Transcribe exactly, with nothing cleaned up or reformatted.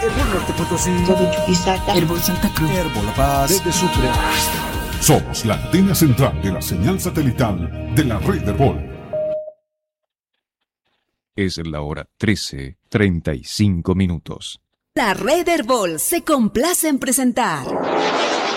Herbol Norte Potosí. Herbol Santa Cruz. Herbol La Paz. Desde Sucre. Somos la antena central de la señal satelital de la red Herbol. Es la hora trece, treinta y cinco minutos. La red Herbol se complace en presentar